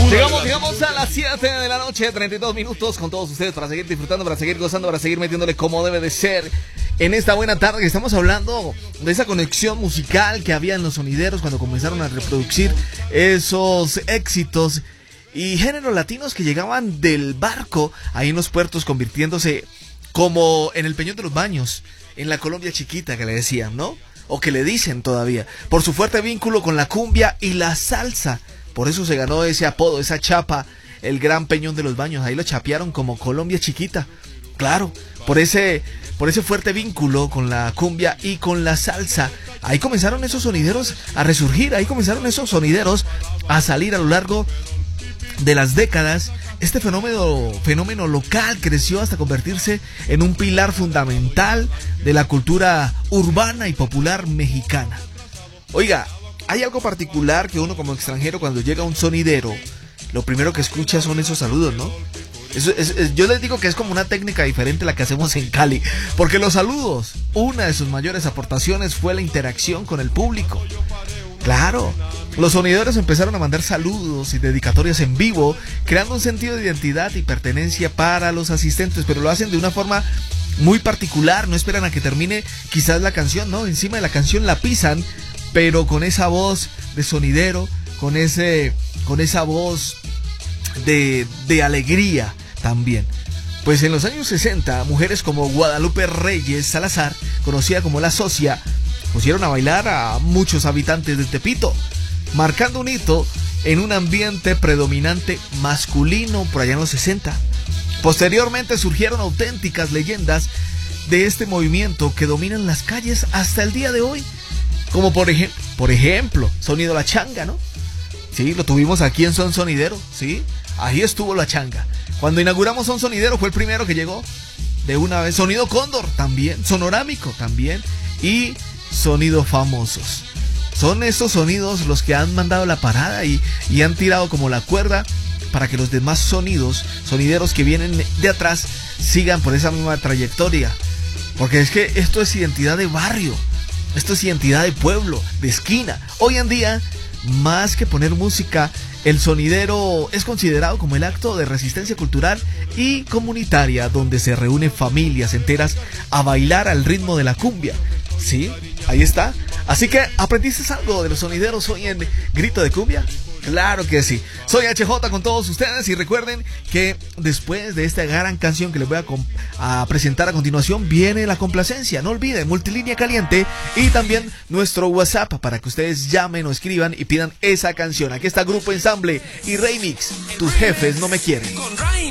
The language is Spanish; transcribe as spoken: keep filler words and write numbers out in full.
Llegamos, llegamos a las siete de la noche, treinta y dos minutos con todos ustedes para seguir disfrutando, para seguir gozando, para seguir metiéndole como debe de ser en esta buena tarde. Estamos hablando de esa conexión musical que había en los sonideros cuando comenzaron a reproducir esos éxitos y géneros latinos que llegaban del barco ahí en los puertos, convirtiéndose como en el Peñón de los Baños, en la Colombia chiquita que le decían, ¿no? O que le dicen todavía, por su fuerte vínculo con la cumbia y la salsa. Por eso se ganó ese apodo, esa chapa, el Gran Peñón de los Baños. Ahí lo chapearon como Colombia chiquita. Claro, por ese, por ese fuerte vínculo con la cumbia y con la salsa. Ahí comenzaron esos sonideros a resurgir, ahí comenzaron esos sonideros a salir a lo largo de las décadas. Este fenómeno, fenómeno local creció hasta convertirse en un pilar fundamental de la cultura urbana y popular mexicana. Oiga, hay algo particular que uno como extranjero cuando llega a un sonidero, lo primero que escucha son esos saludos, ¿no? Eso es, es, yo les digo que es como una técnica diferente a la que hacemos en Cali, porque los saludos, una de sus mayores aportaciones fue la interacción con el público. Claro, los sonideros empezaron a mandar saludos y dedicatorias en vivo, creando un sentido de identidad y pertenencia para los asistentes, pero lo hacen de una forma muy particular, no esperan a que termine quizás la canción, ¿no? Encima de la canción la pisan, pero con esa voz de sonidero, con ese, con esa voz de, de alegría también. Pues en los años sesenta, mujeres como Guadalupe Reyes Salazar, conocida como La Socia, pusieron a bailar a muchos habitantes de Tepito, marcando un hito en un ambiente predominante masculino por allá en los sesenta. Posteriormente surgieron auténticas leyendas de este movimiento que dominan las calles hasta el día de hoy. Como por ejemplo, por ejemplo, Sonido La Changa, ¿no? Sí, lo tuvimos aquí en Son Sonidero, ¿sí? Ahí estuvo La Changa. Cuando inauguramos Son Sonidero fue el primero que llegó de una vez. Sonido Cóndor también, Sonorámico también y Sonido Famosos. Son estos sonidos los que han mandado la parada y, y han tirado como la cuerda para que los demás sonidos, sonideros que vienen de atrás, sigan por esa misma trayectoria. Porque es que esto es identidad de barrio. Esto es identidad de pueblo, de esquina. Hoy en día, más que poner música, el sonidero es considerado como el acto de resistencia cultural y comunitaria, donde se reúnen familias enteras a bailar al ritmo de la cumbia. Sí, ahí está. Así que, ¿aprendiste algo de los sonideros hoy en Grito de Cumbia? Claro que sí. Soy H J con todos ustedes y recuerden que después de esta gran canción que les voy a, a presentar a continuación viene la complacencia. No olviden, multilínea caliente y también nuestro WhatsApp para que ustedes llamen o escriban y pidan esa canción. Aquí está Grupo Ensamble y Remix. Tus jefes no me quieren.